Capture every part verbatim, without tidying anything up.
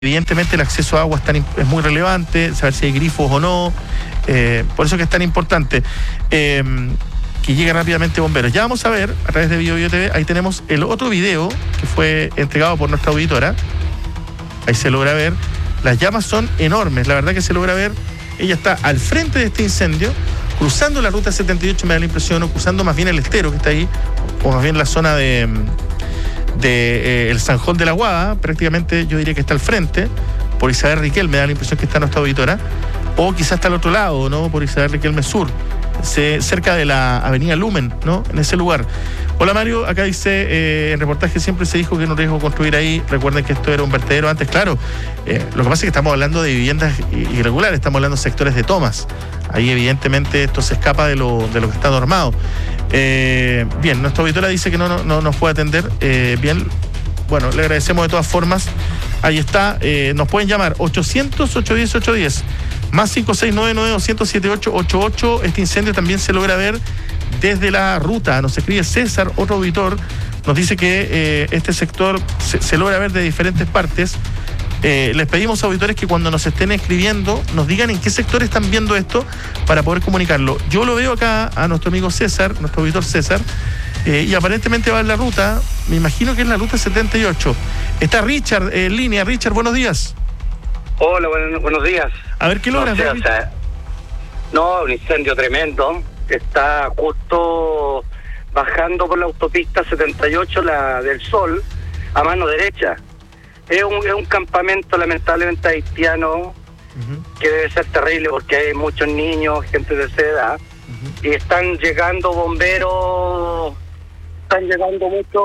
Evidentemente el acceso a agua es, tan, es muy relevante, saber si hay grifos o no, eh, por eso que es tan importante eh, que lleguen rápidamente bomberos. Ya vamos a ver a través de Bio Bio T V, ahí tenemos el otro video que fue entregado por nuestra auditora, ahí se logra ver, las llamas son enormes, la verdad que se logra ver, ella está al frente de este incendio, cruzando la ruta setenta y ocho, me da la impresión, o cruzando más bien el estero que está ahí, o más bien la zona de... de eh, el Zanjón de la Guada, prácticamente yo diría que está al frente, por Isabel Riquelme, me da la impresión que está nuestra auditora, o quizás está al otro lado, ¿no? Por Isabel Riquelme Sur, se, cerca de la avenida Lumen, ¿no? En ese lugar. Hola Mario, acá dice, eh, en reportaje siempre se dijo que no riesgo construir ahí, recuerden que esto era un vertedero antes, claro, eh, lo que pasa es que estamos hablando de viviendas irregulares, estamos hablando de sectores de tomas, ahí evidentemente esto se escapa de lo, de lo que está normado. Eh, bien, nuestra auditora dice que no, no, no nos puede atender. Eh, bien, bueno, le agradecemos de todas formas. Ahí está, eh, nos pueden llamar ochocientos, ochocientos diez, ochocientos diez, más cinco seis nueve nueve, doscientos setenta y ocho ochenta y ocho. Este incendio también se logra ver desde la ruta. Nos escribe César, otro auditor, nos dice que eh, este sector se, se logra ver de diferentes partes. Eh, les pedimos a auditores que cuando nos estén escribiendo nos digan en qué sector están viendo esto para poder comunicarlo. Yo lo veo acá a nuestro amigo César, nuestro auditor César, eh, y aparentemente va en la ruta, me imagino que es la ruta setenta y ocho. Está Richard en línea. Richard, buenos días. Hola, buenos, buenos días. A ver, ¿qué logras no, ver? O sea, no, un incendio tremendo. Está justo bajando por la autopista setenta y ocho, la del Sol, a mano derecha. Es un, es un campamento lamentablemente haitiano, uh-huh, que debe ser terrible porque hay muchos niños, gente de esa edad, uh-huh, y están llegando bomberos, están llegando muchos...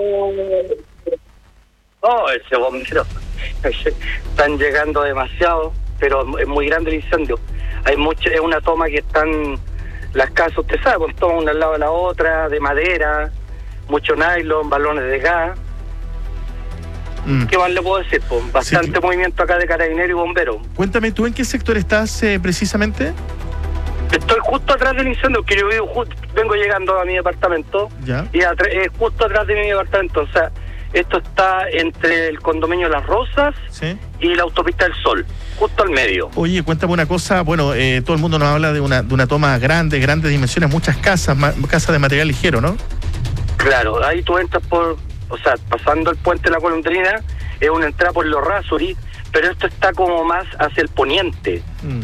Oh, ese bombero, están llegando demasiado, pero es muy grande el incendio. Hay mucho, es una toma que están, las casas, usted sabe, pues toman una al lado de la otra, de madera, mucho nylon, balones de gas. ¿Qué más le puedo decir? Pues bastante sí, movimiento acá de carabineros y bomberos. Cuéntame, ¿tú en qué sector estás eh, precisamente? Estoy justo atrás del incendio, que yo vivo justo, vengo llegando a mi departamento, ¿ya? Y atra- eh, justo atrás de mi departamento, o sea, esto está entre el condominio Las Rosas, ¿sí?, y la autopista del Sol, justo al medio. Oye, cuéntame una cosa, bueno, eh, todo el mundo nos habla de una, de una toma grande, grandes dimensiones, muchas casas, ma- casas de material ligero, ¿no? Claro, ahí tú entras por... O sea, pasando el puente de la Golondrina, es una entrada por los Rasuri, pero esto está como más hacia el poniente.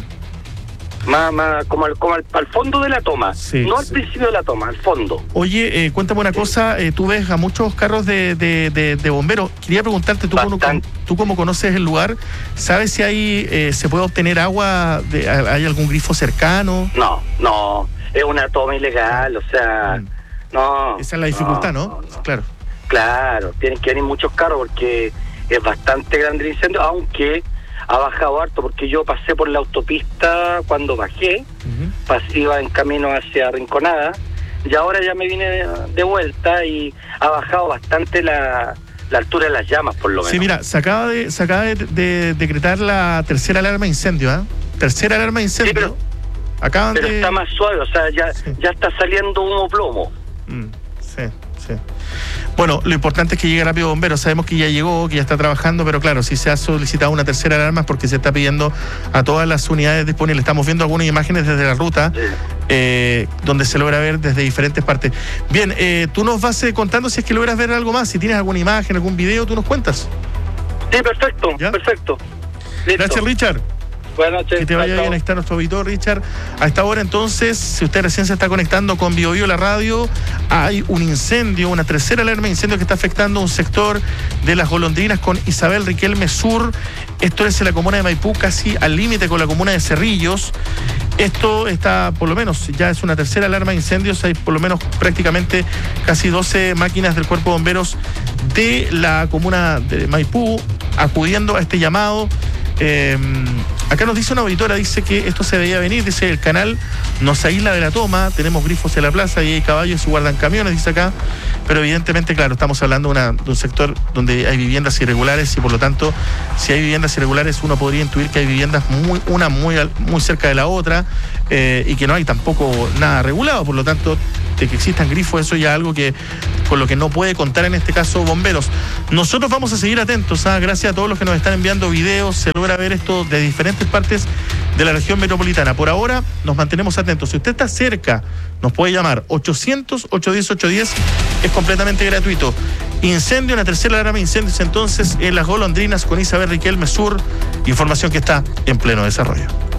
Mm. Más, más como, al, como al, al fondo de la toma. Sí, no al sí. principio de la toma, al fondo. Oye, eh, cuéntame una sí. cosa, eh, tú ves a muchos carros de, de, de, de bomberos. Quería preguntarte, tú como, tú como conoces el lugar, ¿sabes si ahí eh, se puede obtener agua? De, ¿hay algún grifo cercano? No, no, es una toma ilegal, o sea, mm. no. Esa es la dificultad, ¿no? no, no. Claro. Claro, tienen que venir muchos carros porque es bastante grande el incendio, aunque ha bajado harto, porque yo pasé por la autopista cuando bajé, uh-huh, pasé, iba en camino hacia Rinconada, y ahora ya me vine de, de vuelta y ha bajado bastante la, la altura de las llamas, por lo menos. Sí, mira, se acaba de, se acaba de, de decretar la tercera alarma de incendio, ¿eh? Tercera alarma de incendio. Sí, pero, Acaban pero de... está más suave, o sea, ya, sí. ya está saliendo humo plomo. Mm, sí, sí. Bueno, lo importante es que llegue rápido bomberos. Sabemos que ya llegó, que ya está trabajando, pero claro, si se ha solicitado una tercera alarma es porque se está pidiendo a todas las unidades disponibles. Estamos viendo algunas imágenes desde la ruta, sí. eh, donde se logra ver desde diferentes partes. Bien, eh, tú nos vas eh, contando si es que logras ver algo más. Si tienes alguna imagen, algún video, tú nos cuentas. Sí, perfecto, ¿ya? Perfecto. Listo. Gracias, Richard. Buenas noches. Que te vaya bien, ahí está nuestro auditor, Richard. A esta hora, entonces, si usted recién se está conectando con Bio Bio la radio, hay un incendio, una tercera alarma de incendio que está afectando un sector de las Golondrinas con Isabel Riquelme Sur. Esto es en la comuna de Maipú, casi al límite con la comuna de Cerrillos. Esto está, por lo menos, ya es una tercera alarma de incendios. Hay por lo menos prácticamente casi doce máquinas del Cuerpo de Bomberos de la comuna de Maipú acudiendo a este llamado. Eh, acá nos dice una auditora, dice que esto se veía venir, dice el canal nos aísla de la toma, tenemos grifos en la plaza y hay caballos y guardan camiones, dice acá, pero evidentemente, claro, estamos hablando de, una, de un sector donde hay viviendas irregulares y por lo tanto, si hay viviendas irregulares, uno podría intuir que hay viviendas muy, una muy, muy cerca de la otra eh, y que no hay tampoco nada regulado, por lo tanto, de que existan grifos, eso ya es algo que con lo que no puede contar en este caso Bomberos. Nosotros vamos a seguir atentos, ¿ah? Gracias a todos los que nos están enviando videos, se logra ver esto de diferentes partes de la región metropolitana. Por ahora nos mantenemos atentos. Si usted está cerca, nos puede llamar ochocientos, ochocientos diez, ochocientos diez, es completamente gratuito. Incendio, una tercera alarma de incendios entonces en Las Golondrinas con Isabel Riquelme Sur, información que está en pleno desarrollo.